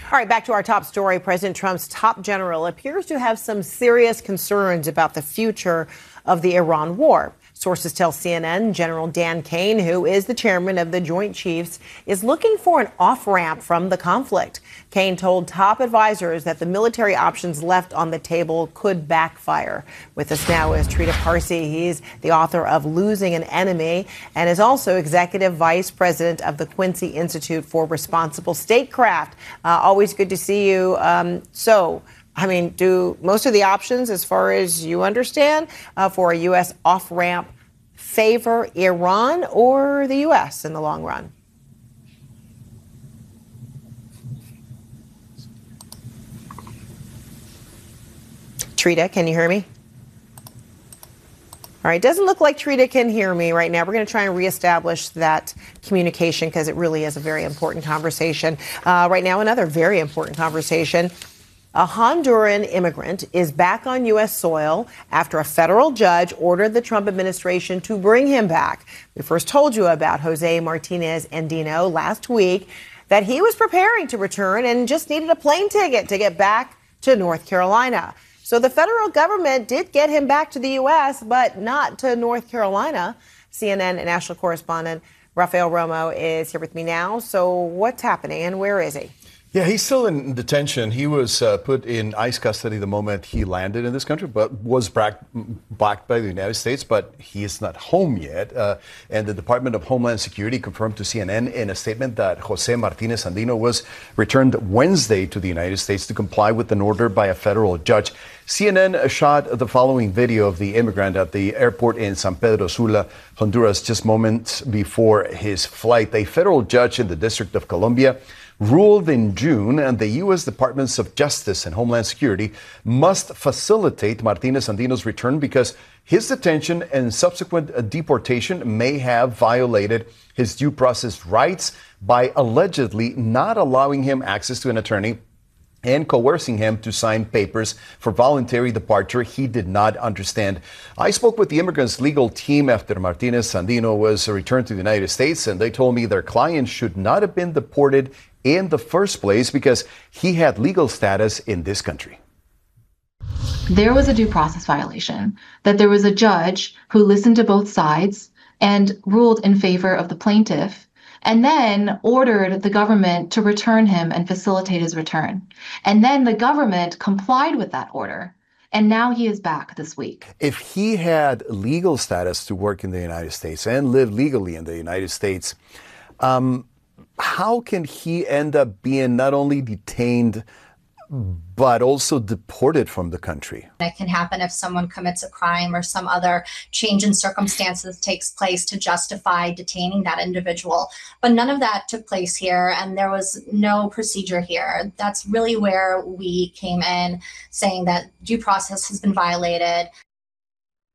All right, back to our top story. President Trump's top general appears to have some serious concerns about the future of the Iran war. Sources tell CNN General Dan Kane, who is the chairman of the Joint Chiefs, is looking for an off-ramp from the conflict. Kane told top advisors that the military options left on the table could backfire. With us now is Trita Parsi. He's the author of Losing an Enemy and is also executive vice president of the Quincy Institute for Responsible Statecraft. Always good to see you. Do most of the options, as far as you understand, for a U.S. off-ramp favor Iran or the U.S. in the long run? Trita, can you hear me? All right, doesn't look like Trita can hear me right now. We're going to try and reestablish that communication because it really is a very important conversation. Right now, another very important conversation. A Honduran immigrant is back on U.S. soil after a federal judge ordered the Trump administration to bring him back. We first told you about Jose Martinez Andino last week, that he was preparing to return and just needed a plane ticket to get back to North Carolina. So the federal government did get him back to the U.S., but not to North Carolina. CNN national correspondent Rafael Romo is here with me now. So what's happening and where is he? Yeah, he's still in detention. He was put in ICE custody the moment he landed in this country, but was backed by the United States, but he is not home yet. And the Department of Homeland Security confirmed to CNN in a statement that Jose Martinez Andino was returned Wednesday to the United States to comply with an order by a federal judge. CNN shot the following video of the immigrant at the airport in San Pedro Sula, Honduras, just moments before his flight. A federal judge in the District of Columbia ruled in June, and the U.S. Departments of Justice and Homeland Security must facilitate Martinez Andino's return because his detention and subsequent deportation may have violated his due process rights by allegedly not allowing him access to an attorney and coercing him to sign papers for voluntary departure he did not understand. I spoke with the immigrant's legal team after Martinez Andino was returned to the United States, and they told me their client should not have been deported in the first place because he had legal status in this country. There was a due process violation, that there was a judge who listened to both sides and ruled in favor of the plaintiff, and then ordered the government to return him and facilitate his return. And then the government complied with that order. And now he is back this week. If he had legal status to work in the United States and live legally in the United States, how can he end up being not only detained, but also deported from the country? It can happen if someone commits a crime or some other change in circumstances takes place to justify detaining that individual. But none of that took place here, and there was no procedure here. That's really where we came in, saying that due process has been violated.